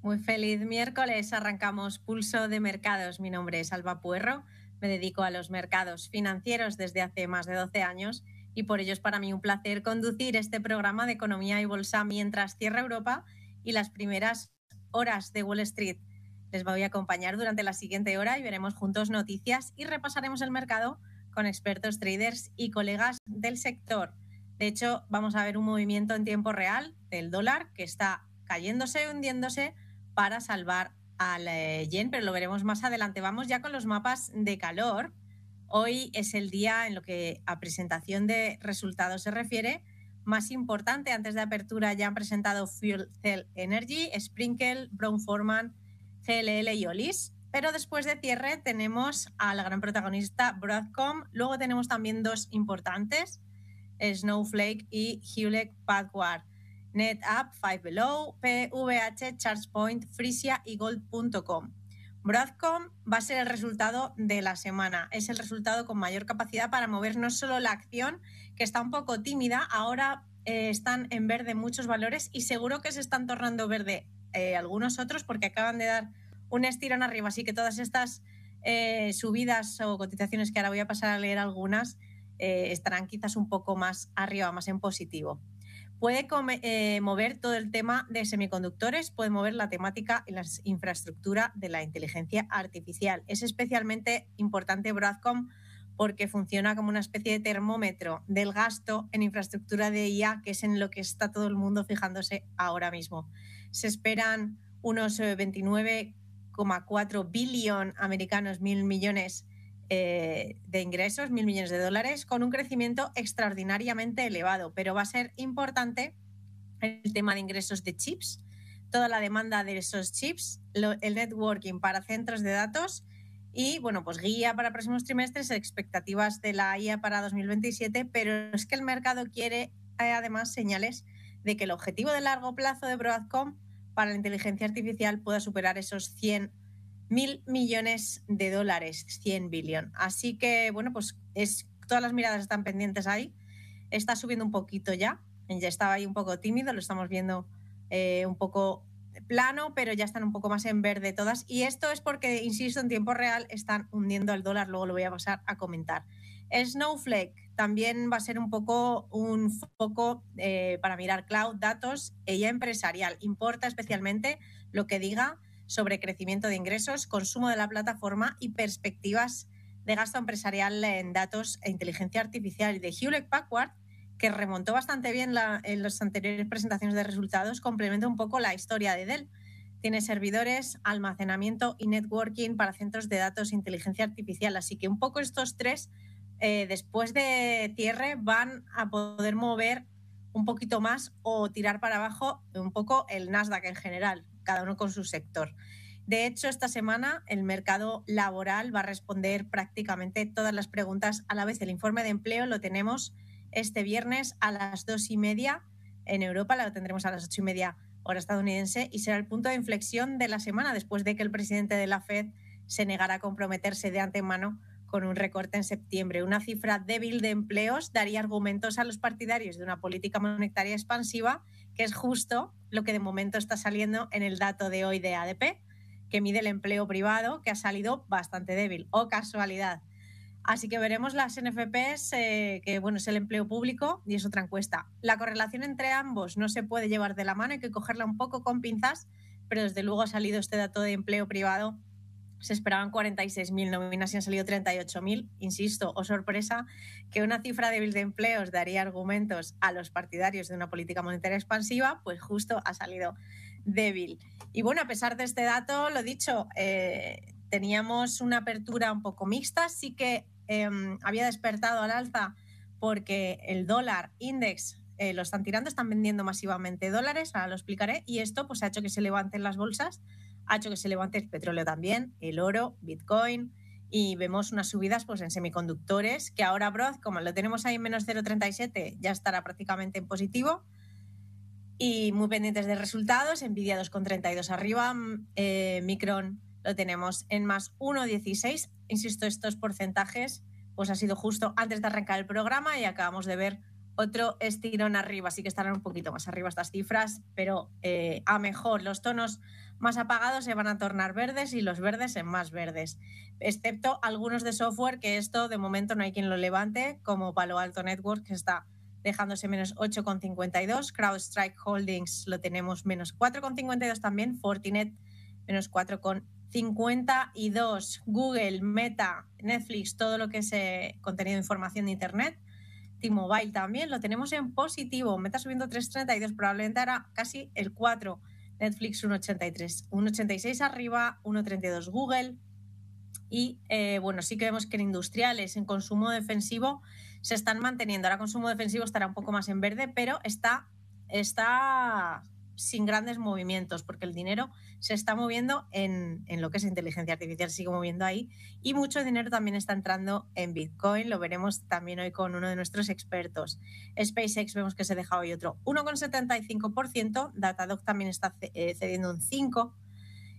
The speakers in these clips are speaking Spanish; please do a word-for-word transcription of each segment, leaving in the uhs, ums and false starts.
Muy feliz miércoles, arrancamos Pulso de Mercados. Mi nombre es Alba Puerro, me dedico a los mercados financieros desde hace más de doce años y por ello es para mí un placer conducir este programa de economía y bolsa mientras cierra Europa y las primeras horas de Wall Street. Les voy a acompañar durante la siguiente hora y veremos juntos noticias y repasaremos el mercado con expertos traders y colegas del sector. De hecho, vamos a ver un movimiento en tiempo real del dólar que está cayéndose y hundiéndose para salvar al eh, yen, pero lo veremos más adelante. Vamos ya con los mapas de calor. Hoy es el día en lo que a presentación de resultados se refiere más importante. Antes de apertura ya han presentado Fuel Cell Energy, Sprinkle, Brown-Forman, G L L y Olis. Pero después de cierre tenemos a la gran protagonista Broadcom. Luego tenemos también dos importantes, Snowflake y Hewlett Packard. NetApp, Five Below, P V H, ChargePoint, Frisia y Gold punto com. Broadcom va a ser el resultado de la semana. Es el resultado con mayor capacidad para mover no solo la acción, que está un poco tímida, ahora eh, están en verde muchos valores y seguro que se están tornando verde eh, algunos otros porque acaban de dar un estirón arriba. Así que todas estas eh, subidas o cotizaciones que ahora voy a pasar a leer algunas eh, estarán quizás un poco más arriba, más en positivo. Puede come, eh, mover todo el tema de semiconductores, puede mover la temática y la infraestructura de la inteligencia artificial. Es especialmente importante Broadcom porque funciona como una especie de termómetro del gasto en infraestructura de I A, que es en lo que está todo el mundo fijándose ahora mismo. Se esperan unos veintinueve coma cuatro billones americanos, mil millones Eh, de ingresos, mil millones de dólares, con un crecimiento extraordinariamente elevado, pero va a ser importante el tema de ingresos de chips, toda la demanda de esos chips, lo, el networking para centros de datos y, bueno, pues guía para próximos trimestres, expectativas de la I A para dos mil veintisiete, pero es que el mercado quiere eh, además señales de que el objetivo de largo plazo de Broadcom para la inteligencia artificial pueda superar esos cien mil millones de dólares, cien billones. Así que, bueno, pues es, todas las miradas están pendientes ahí. Está subiendo un poquito ya. Ya estaba ahí un poco tímido, lo estamos viendo eh, un poco plano, pero ya están un poco más en verde todas. Y esto es porque, insisto, en tiempo real están hundiendo el dólar. Luego lo voy a pasar a comentar. Snowflake también va a ser un poco un foco eh, para mirar cloud, datos e I A empresarial. Importa especialmente lo que diga sobre crecimiento de ingresos, consumo de la plataforma y perspectivas de gasto empresarial en datos e inteligencia artificial. Y de Hewlett Packard, que remontó bastante bien la, en las anteriores presentaciones de resultados, complementa un poco la historia de Dell. Tiene servidores, almacenamiento y networking para centros de datos e inteligencia artificial. Así que un poco estos tres, eh, después de cierre, van a poder mover un poquito más o tirar para abajo un poco el Nasdaq en general, cada uno con su sector. De hecho, esta semana el mercado laboral va a responder prácticamente todas las preguntas a la vez. El informe de empleo lo tenemos este viernes a las dos y media en Europa, lo tendremos a las ocho y media hora estadounidense y será el punto de inflexión de la semana después de que el presidente de la Fed se negara a comprometerse de antemano con un recorte en septiembre. Una cifra débil de empleos daría argumentos a los partidarios de una política monetaria expansiva, que es justo lo que de momento está saliendo en el dato de hoy de A D P, que mide el empleo privado, que ha salido bastante débil. ¡Oh, casualidad! Así que veremos las N F Ps, eh, que bueno, es el empleo público y es otra encuesta. La correlación entre ambos no se puede llevar de la mano, hay que cogerla un poco con pinzas, pero desde luego ha salido este dato de empleo privado. Se esperaban cuarenta y seis mil nóminas y han salido treinta y ocho mil. Insisto, oh sorpresa, que una cifra débil de empleos daría argumentos a los partidarios de una política monetaria expansiva, pues justo ha salido débil. Y bueno, a pesar de este dato, lo dicho, eh, teníamos una apertura un poco mixta, sí que eh, había despertado al alza porque el dólar index eh, lo están tirando, están vendiendo masivamente dólares, ahora lo explicaré, y esto pues ha hecho que se levanten las bolsas, ha hecho que se levante el petróleo también, el oro, Bitcoin, y vemos unas subidas pues en semiconductores, que ahora Broad, como lo tenemos ahí en menos cero coma treinta y siete, ya estará prácticamente en positivo. Y muy pendientes de resultados, Nvidia dos coma treinta y dos arriba, eh, Micron lo tenemos en más uno coma dieciséis. Insisto, estos porcentajes pues ha sido justo antes de arrancar el programa y acabamos de ver otro estirón arriba, sí que estarán un poquito más arriba estas cifras, pero eh, a mejor. Los tonos más apagados se van a tornar verdes y los verdes en más verdes, excepto algunos de software, que esto de momento no hay quien lo levante, como Palo Alto Networks, que está dejándose menos ocho coma cincuenta y dos, CrowdStrike Holdings lo tenemos menos cuatro coma cincuenta y dos también, Fortinet menos cuatro coma cincuenta y dos, Google, Meta, Netflix, todo lo que es eh, contenido de información de Internet, T-Mobile también lo tenemos en positivo, Meta subiendo tres coma treinta y dos, probablemente ahora casi el cuatro, Netflix uno coma ochenta y tres, uno coma ochenta y seis arriba, uno coma treinta y dos Google. Y eh, bueno, sí que vemos que en industriales, en consumo defensivo, se están manteniendo. Ahora consumo defensivo estará un poco más en verde, pero está, está sin grandes movimientos, porque el dinero se está moviendo en, en lo que es inteligencia artificial, sigue moviendo ahí, y mucho dinero también está entrando en Bitcoin. Lo veremos también hoy con uno de nuestros expertos. SpaceX vemos que se deja hoy otro uno coma setenta y cinco por ciento, Datadog también está cediendo un cinco por ciento.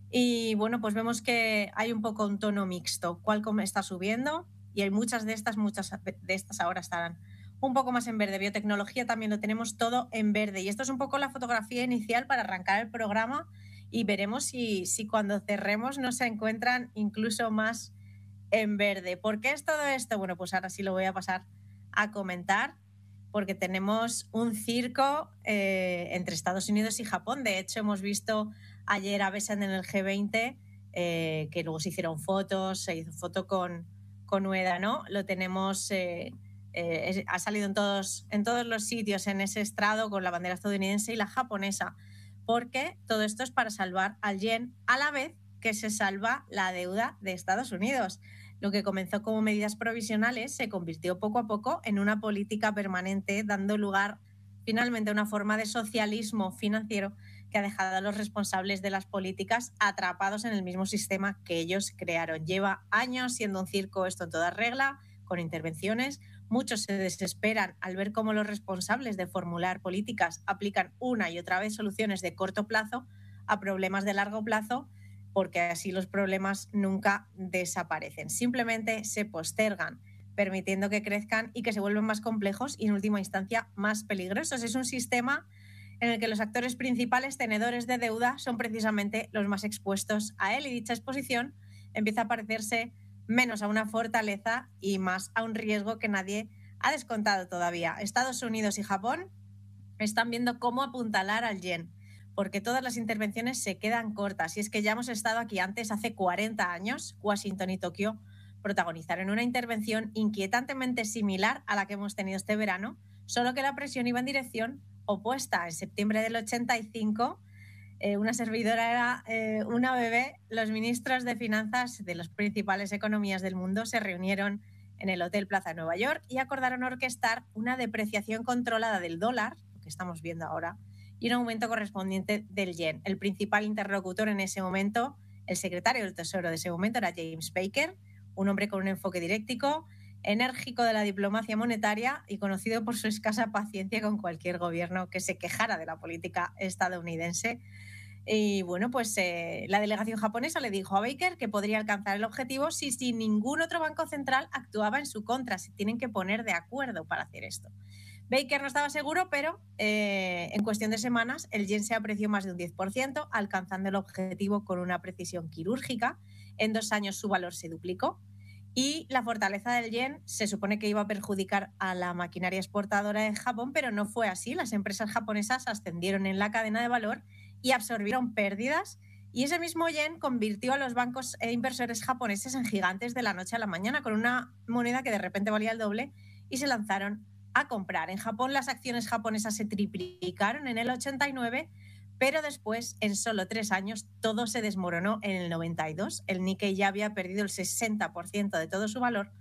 Y bueno, pues vemos que hay un poco un tono mixto. Qualcomm está subiendo y hay muchas de estas, muchas de estas ahora estarán un poco más en verde. Biotecnología también lo tenemos todo en verde. Y esto es un poco la fotografía inicial para arrancar el programa y veremos si, si cuando cerremos nos se encuentran incluso más en verde. ¿Por qué es todo esto? Bueno, pues ahora sí lo voy a pasar a comentar, porque tenemos un circo eh, entre Estados Unidos y Japón. De hecho, hemos visto ayer a Besen en el G veinte, eh, que luego se hicieron fotos, se hizo foto con, con Ueda, ¿no? Lo tenemos, eh, eh, ha salido en todos, en todos los sitios en ese estrado con la bandera estadounidense y la japonesa, porque todo esto es para salvar al yen a la vez que se salva la deuda de Estados Unidos. Lo que comenzó como medidas provisionales se convirtió poco a poco en una política permanente, dando lugar finalmente a una forma de socialismo financiero que ha dejado a los responsables de las políticas atrapados en el mismo sistema que ellos crearon. Lleva años siendo un circo esto en toda regla, con intervenciones. Muchos se desesperan al ver cómo los responsables de formular políticas aplican una y otra vez soluciones de corto plazo a problemas de largo plazo, porque así los problemas nunca desaparecen. Simplemente se postergan, permitiendo que crezcan y que se vuelvan más complejos y, en última instancia, más peligrosos. Es un sistema en el que los actores principales tenedores de deuda son precisamente los más expuestos a él, y dicha exposición empieza a parecerse menos a una fortaleza y más a un riesgo que nadie ha descontado todavía. Estados Unidos y Japón están viendo cómo apuntalar al yen, porque todas las intervenciones se quedan cortas. Y es que ya hemos estado aquí antes, hace cuarenta años, Washington y Tokio protagonizaron una intervención inquietantemente similar a la que hemos tenido este verano, solo que la presión iba en dirección opuesta. En septiembre del ochenta y cinco, eh, una servidora era eh, una bebé. Los ministros de finanzas de las principales economías del mundo se reunieron en el Hotel Plaza de Nueva York y acordaron orquestar una depreciación controlada del dólar, lo que estamos viendo ahora, y un aumento correspondiente del yen. El principal interlocutor en ese momento, el secretario del Tesoro de ese momento, era James Baker, un hombre con un enfoque dialéctico, enérgico de la diplomacia monetaria y conocido por su escasa paciencia con cualquier gobierno que se quejara de la política estadounidense. Y bueno, pues eh, la delegación japonesa le dijo a Baker que podría alcanzar el objetivo si sin ningún otro banco central actuaba en su contra. Se tienen que poner de acuerdo para hacer esto. Baker no estaba seguro, pero eh, en cuestión de semanas el yen se apreció más de un diez por ciento, alcanzando el objetivo con una precisión quirúrgica. En dos años su valor se duplicó y la fortaleza del yen se supone que iba a perjudicar a la maquinaria exportadora de Japón, pero no fue así. Las empresas japonesas ascendieron en la cadena de valor y absorbieron pérdidas, y ese mismo yen convirtió a los bancos e inversores japoneses en gigantes de la noche a la mañana, con una moneda que de repente valía el doble, y se lanzaron a comprar. En Japón las acciones japonesas se triplicaron en el ochenta y nueve, pero después, en solo tres años, todo se desmoronó en el noventa y dos. El Nikkei ya había perdido el sesenta por ciento de todo su valor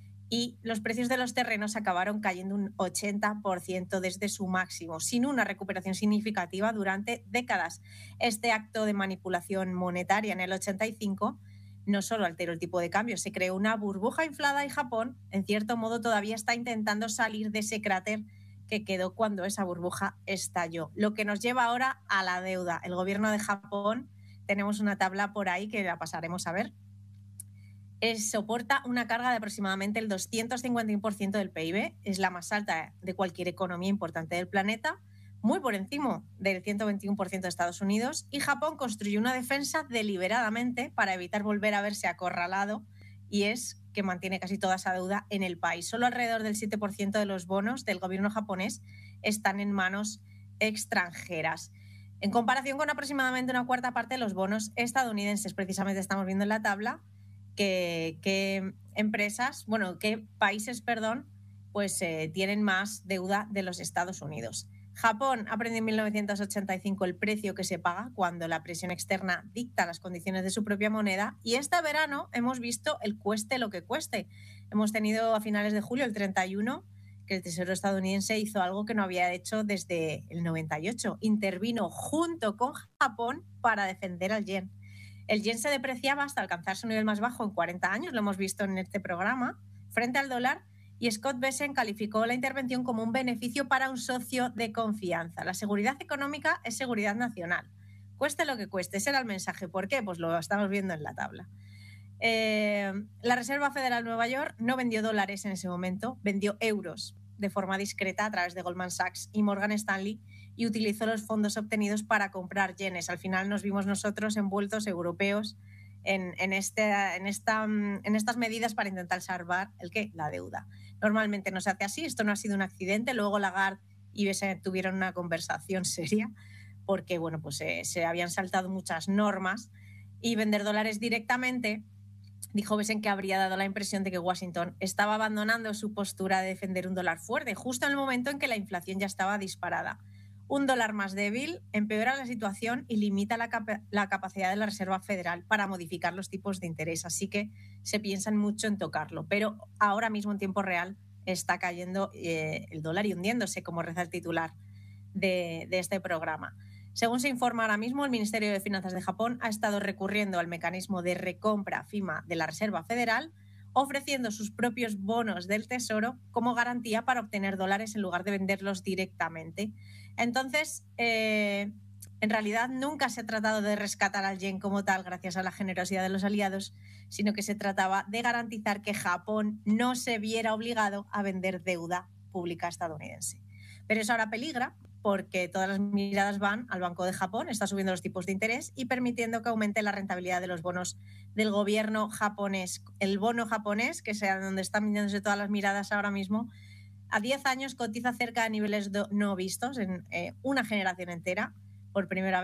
y los precios de los terrenos acabaron cayendo un ochenta por ciento desde su máximo, sin una recuperación significativa durante décadas. Este acto de manipulación monetaria en el ochenta y cinco no solo alteró el tipo de cambio, se creó una burbuja inflada y Japón, en cierto modo, todavía está intentando salir de ese cráter que quedó cuando esa burbuja estalló. Lo que nos lleva ahora a la deuda. El gobierno de Japón, tenemos una tabla por ahí que la pasaremos a ver. es, soporta una carga de aproximadamente el doscientos cincuenta y uno por ciento del P I B, es la más alta de cualquier economía importante del planeta, muy por encima del ciento veintiuno por ciento de Estados Unidos, y Japón construyó una defensa deliberadamente para evitar volver a verse acorralado, y es que mantiene casi toda esa deuda en el país. Solo alrededor del siete por ciento de los bonos del gobierno japonés están en manos extranjeras, en comparación con aproximadamente una cuarta parte de los bonos estadounidenses. Precisamente estamos viendo en la tabla que, que empresas, bueno, qué países, perdón, pues eh, tienen más deuda de los Estados Unidos. Japón aprendió en mil novecientos ochenta y cinco el precio que se paga cuando la presión externa dicta las condiciones de su propia moneda, y este verano hemos visto el cueste lo que cueste. Hemos tenido a finales de julio, el treinta y uno, que el Tesoro estadounidense hizo algo que no había hecho desde el noventa y ocho. Intervino junto con Japón para defender al yen. El yen se depreciaba hasta alcanzar su nivel más bajo en cuarenta años, lo hemos visto en este programa, frente al dólar, y Scott Bessent calificó la intervención como un beneficio para un socio de confianza. La seguridad económica es seguridad nacional. Cueste lo que cueste, ese era el mensaje. ¿Por qué? Pues lo estamos viendo en la tabla. Eh, la Reserva Federal de Nueva York no vendió dólares en ese momento, vendió euros de forma discreta a través de Goldman Sachs y Morgan Stanley, y utilizó los fondos obtenidos para comprar yenes. Al final nos vimos nosotros envueltos, europeos, en, en, este, en, esta, en estas medidas para intentar salvar el ¿qué? La deuda. Normalmente no se hace así, esto no ha sido un accidente. Luego Lagarde y Bessent tuvieron una conversación seria porque bueno, pues, eh, se habían saltado muchas normas, y vender dólares directamente, dijo Bessent, que habría dado la impresión de que Washington estaba abandonando su postura de defender un dólar fuerte, justo en el momento en que la inflación ya estaba disparada. Un dólar más débil empeora la situación y limita la, cap- la capacidad de la Reserva Federal para modificar los tipos de interés, así que se piensan mucho en tocarlo. Pero ahora mismo, en tiempo real, está cayendo eh, el dólar y hundiéndose, como reza el titular de, de este programa. Según se informa ahora mismo, el Ministerio de Finanzas de Japón ha estado recurriendo al mecanismo de recompra F I M A de la Reserva Federal, ofreciendo sus propios bonos del Tesoro como garantía para obtener dólares en lugar de venderlos directamente. Entonces, eh, en realidad nunca se ha tratado de rescatar al yen como tal gracias a la generosidad de los aliados, sino que se trataba de garantizar que Japón no se viera obligado a vender deuda pública estadounidense. Pero eso ahora peligra, porque todas las miradas van al Banco de Japón, está subiendo los tipos de interés y permitiendo que aumente la rentabilidad de los bonos del gobierno japonés. El bono japonés, que es donde están mirándose todas las miradas ahora mismo, a diez años cotiza cerca de niveles no vistos en eh, una generación entera, por primera vez.